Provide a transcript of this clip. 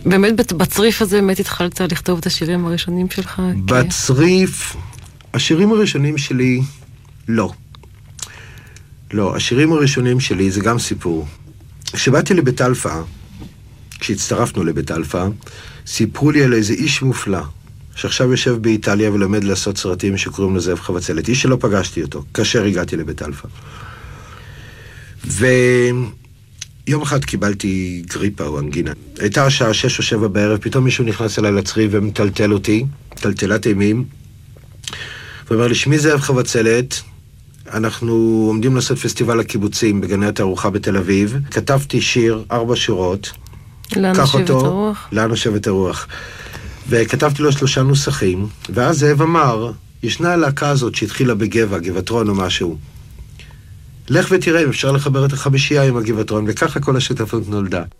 באמת בצריף הזה באמת התחלת לכתוב את השירים הראשונים שלך? בצריף, השירים הראשונים שלי, לא. לא, השירים הראשונים שלי זה גם סיפור. כשבאתי לבית אלפא, כשהצטרפנו לבית אלפא, סיפרו לי על איזה איש מופלא, שעכשיו יושב באיטליה ולומד לעשות סרטים שקוראים לו זאב חבצלת. איש שלא פגשתי אותו, כאשר הגעתי לבית אלפא. ויום אחד קיבלתי גריפה או אנגינה. הייתה השעה 6 או 7 בערב, פתאום מישהו נכנס אליי לצריף ומטלטל אותי, טלטלת אימים, ואומר לי, שמי זאב חבצלת, אנחנו עומדים לעשות פסטיבל הקיבוצים בגני התערוכה בתל אביב. כתבתי שיר, 4 שורות. לאן נושבת הרוח? לאן נושבת הרוח. וכתבתי לו 3 נוסחים, ואז זאב אמר, ישנה הלהקה הזאת שהתחילה בגבע, גבעתרון או משהו. לך ותראה אם אפשר לחבר את החמישייה עם הגבעתרון, וככה כל השותפות נולדה.